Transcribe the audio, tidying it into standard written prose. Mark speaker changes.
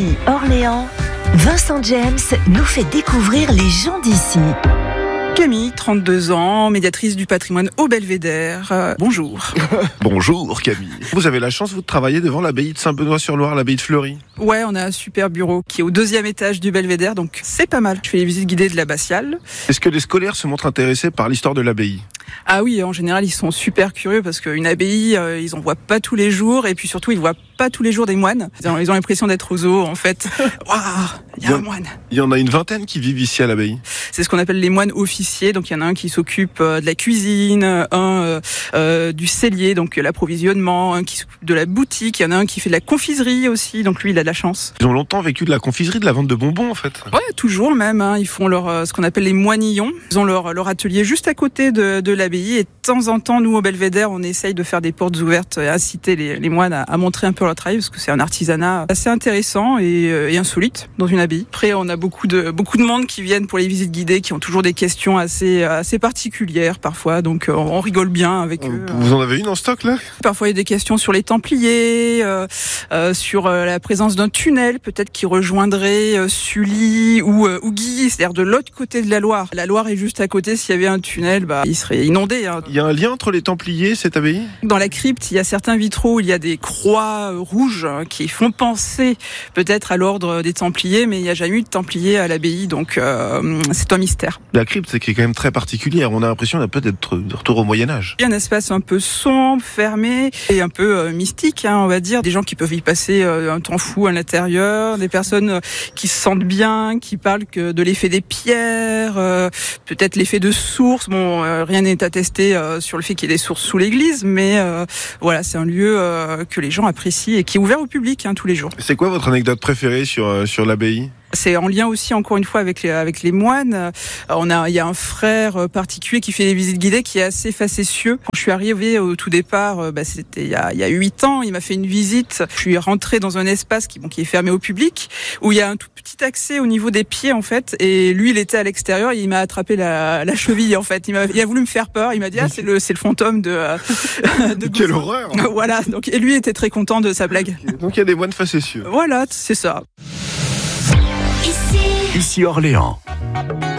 Speaker 1: Ici Orléans, Vincent James nous fait découvrir les gens d'ici.
Speaker 2: Camille, 32 ans, médiatrice du patrimoine au Belvédère. Bonjour.
Speaker 3: Bonjour Camille. Vous avez la chance, vous, de travailler devant l'abbaye de Saint-Benoît-sur-Loire, l'abbaye de Fleury.
Speaker 2: Ouais, on a un super bureau qui est au 2e étage du Belvédère, donc c'est pas mal. Je fais les visites guidées de l'abbatiale.
Speaker 3: Est-ce que les scolaires se montrent intéressés par l'histoire de l'abbaye ?
Speaker 2: Ah oui, en général, ils sont super curieux parce qu'une abbaye, ils en voient pas tous les jours et puis surtout, ils voient pas tous les jours des moines. Ils ont l'impression d'être au zoo, en fait. Waouh, il y a un moine.
Speaker 3: Il y en a une vingtaine qui vivent ici à l'abbaye.
Speaker 2: C'est ce qu'on appelle les moines officiers. Donc, il y en a un qui s'occupe de la cuisine, un du cellier, donc l'approvisionnement, un qui s'occupe de la boutique. Il y en a un qui fait de la confiserie aussi. Donc, lui, il a de la chance.
Speaker 3: Ils ont longtemps vécu de la confiserie, de la vente de bonbons, en fait.
Speaker 2: Ouais, toujours même. Hein. Ils font ce qu'on appelle les moinillons. Ils ont leur atelier juste à côté de l'abbaye. Et de temps en temps, nous, au Belvédère, on essaye de faire des portes ouvertes et inciter les moines à montrer un peu leur travail parce que c'est un artisanat assez intéressant et insolite dans une abbaye. Après, on a beaucoup de monde qui viennent pour les visites guidées, qui ont toujours des questions assez particulières parfois. Donc, on rigole bien avec eux.
Speaker 3: Vous en avez une en stock, là ?
Speaker 2: Parfois, il y a des questions sur les Templiers, sur la présence d'un tunnel, peut-être qui rejoindrait Sully ou Guilly, c'est-à-dire de l'autre côté de la Loire. La Loire est juste à côté. S'il y avait un tunnel, il serait inondé. Hein.
Speaker 3: Il y a un lien entre les Templiers, cette abbaye ?
Speaker 2: Dans la crypte, il y a certains vitraux où il y a des croix rouges qui font penser peut-être à l'ordre des Templiers, mais il n'y a jamais eu de Templiers à l'abbaye, donc c'est un mystère.
Speaker 3: La crypte, c'est quand même très particulière. On a l'impression d'un peu d'être de retour au Moyen-Âge.
Speaker 2: Il y a un espace un peu sombre, fermé et un peu mystique, on va dire. Des gens qui peuvent y passer un temps fou à l'intérieur, des personnes qui se sentent bien, qui parlent que de l'effet des pierres, peut-être l'effet de source. Bon, rien n'est attesté sur le fait qu'il y ait des sources sous l'église, mais voilà, c'est un lieu que les gens apprécient et qui est ouvert au public tous les jours.
Speaker 3: C'est quoi votre anecdote préférée sur l'abbaye ?
Speaker 2: C'est en lien aussi, encore une fois, avec les moines. Il y a un frère particulier qui fait les visites guidées, qui est assez facétieux. Quand je suis arrivée au tout départ, c'était il y a 8 ans, il m'a fait une visite. Je suis rentrée dans un espace qui est fermé au public, où il y a un tout petit accès au niveau des pieds, en fait. Et lui, il était à l'extérieur, il m'a attrapé la cheville, en fait. Il a voulu me faire peur. Il m'a dit, c'est le fantôme de
Speaker 3: Quelle horreur!
Speaker 2: Voilà. Donc, et lui était très content de sa blague.
Speaker 3: Donc, il y a des moines facétieux.
Speaker 2: Voilà, c'est ça.
Speaker 4: Ici Orléans.